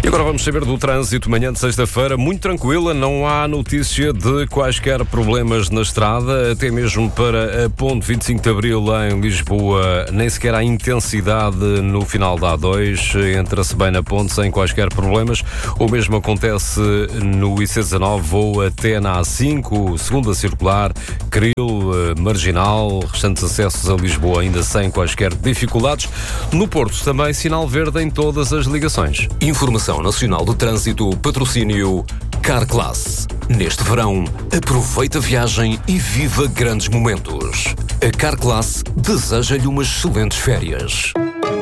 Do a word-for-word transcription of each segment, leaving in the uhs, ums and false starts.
Agora vamos saber do trânsito. Manhã de sexta-feira, muito tranquila, não há notícia de quaisquer problemas na estrada, até mesmo para a Ponte vinte e cinco de Abril em Lisboa, nem sequer há intensidade no final da A dois, entra-se bem na ponte sem quaisquer problemas. O mesmo acontece no I C dezanove ou até na A cinco, segunda circular, Cril, Marginal, restantes acessos a Lisboa ainda sem quaisquer dificuldades. No Porto também sinal verde em todas as ligações. Informação Nacional do Trânsito, patrocínio Carclass. Neste verão, aproveita a viagem e viva grandes momentos. A Carclass deseja-lhe umas excelentes férias.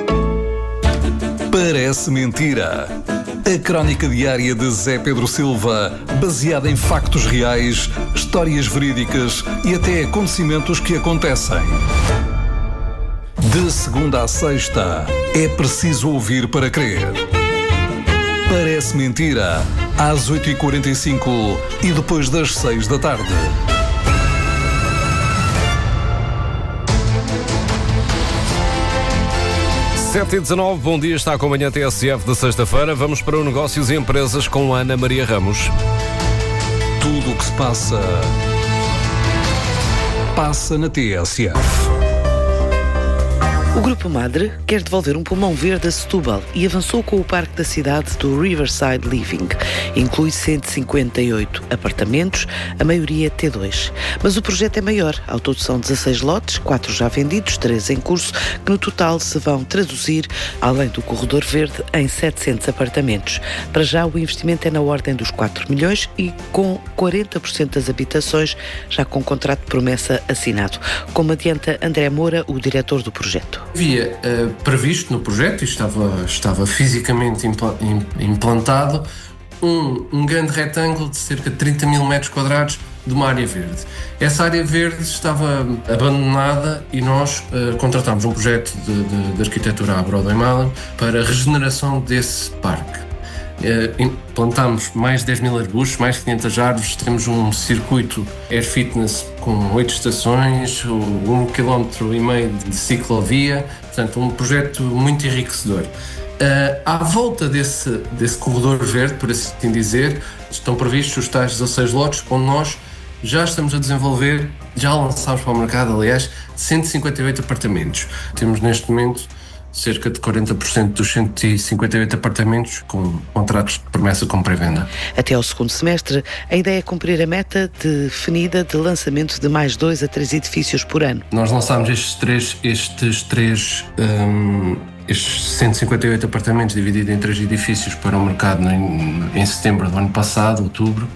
Parece mentira. A crónica diária de Zé Pedro Silva, baseada em factos reais, histórias verídicas e até acontecimentos que acontecem. De segunda à sexta, é preciso ouvir para crer. Parece mentira, às oito e quarenta e cinco e depois das seis da tarde. sete e dezanove, bom dia, está com a manhã T S F de sexta-feira. Vamos para o Negócios e Empresas com Ana Maria Ramos. Tudo o que se passa, passa na T S F. O Grupo Madre quer devolver um pulmão verde a Setúbal e avançou com o parque da cidade do Riverside Living. Inclui cento e cinquenta e oito apartamentos, a maioria T dois. Mas o projeto é maior. Ao todo são dezasseis lotes, quatro já vendidos, três em curso, que no total se vão traduzir, além do corredor verde, em setecentos apartamentos. Para já o investimento é na ordem dos quatro milhões e com quarenta por cento das habitações já com contrato de promessa assinado. Como adianta André Moura, o diretor do projeto. Havia uh, previsto no projeto, e estava, estava fisicamente impl- implantado, um, um grande retângulo de cerca de trinta mil metros quadrados de uma área verde. Essa área verde estava abandonada e nós uh, contratámos um projeto de, de, de arquitetura à Broadway Malin para a regeneração desse parque. Uh, plantámos mais de dez mil arbustos, mais de quinhentas árvores, temos um circuito Air Fitness com oito estações, um quilómetro e meio de ciclovia, portanto um projeto muito enriquecedor. Uh, à volta desse, desse corredor verde, por assim dizer, estão previstos os tais dezasseis lotes, onde nós já estamos a desenvolver, já lançámos para o mercado, aliás, cento e cinquenta e oito apartamentos. Temos neste momento cerca de quarenta por cento dos cento e cinquenta e oito apartamentos com contratos de promessa com pré-venda. Até ao segundo semestre, a ideia é cumprir a meta definida de lançamento de mais dois a três edifícios por ano. Nós lançámos estes três, estes três, um, estes cento e cinquenta e oito apartamentos divididos em três edifícios para o mercado em, em setembro do ano passado, outubro,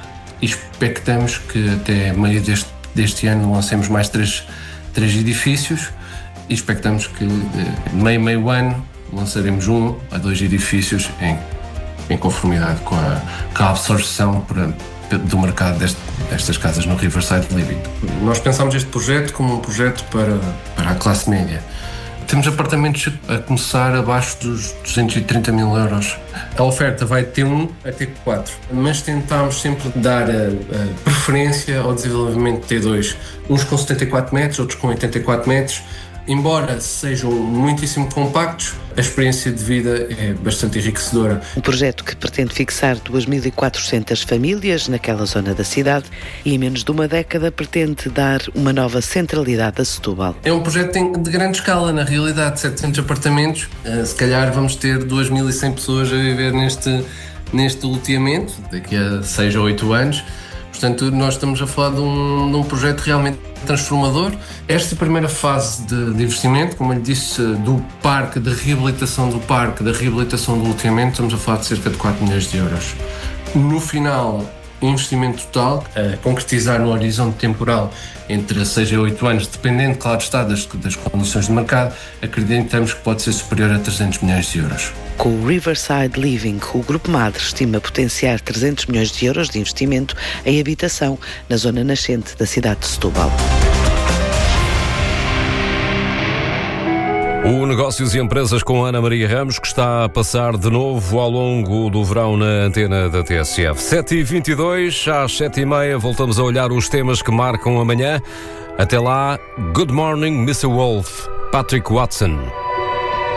e expectamos que até meio deste, deste ano lancemos mais três, três edifícios. E expectamos que de meio, meio ano lançaremos um a dois edifícios em, em conformidade com a, com a absorção por, do mercado deste, destas casas no Riverside Living. Nós pensamos este projeto como um projeto para, para a classe média. Temos apartamentos a começar abaixo dos duzentos e trinta mil euros. A oferta vai de T um a T quatro, mas tentamos sempre dar a, a preferência ao desenvolvimento de T dois. Uns com setenta e quatro metros, outros com oitenta e quatro metros. Embora sejam muitíssimo compactos, a experiência de vida é bastante enriquecedora. Um projeto que pretende fixar duas mil e quatrocentas famílias naquela zona da cidade e em menos de uma década pretende dar uma nova centralidade a Setúbal. É um projeto de grande escala, na realidade, setecentos apartamentos. Se calhar vamos ter duas mil e cem pessoas a viver neste, neste loteamento daqui a seis ou oito anos. Portanto, nós estamos a falar de um, de um projeto realmente transformador. Esta primeira fase de, de investimento, como eu lhe disse, do parque, da reabilitação do parque, da reabilitação do loteamento, estamos a falar de cerca de quatro milhões de euros. No final, investimento total, a concretizar no horizonte temporal entre seis a oito anos, dependendo, claro está, das, das condições de mercado, acreditamos que pode ser superior a trezentos milhões de euros. Com o Riverside Living, o Grupo Madre estima potenciar trezentos milhões de euros de investimento em habitação na zona nascente da cidade de Setúbal. O Negócios e Empresas com Ana Maria Ramos, que está a passar de novo ao longo do verão na antena da T S F. sete e vinte e dois, às sete e meia, voltamos a olhar os temas que marcam amanhã. Até lá, Good Morning, mister Wolf, Patrick Watson.